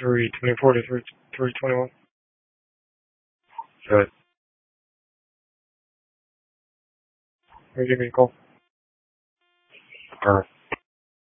324 to 321. Good. Give me a call. Alright.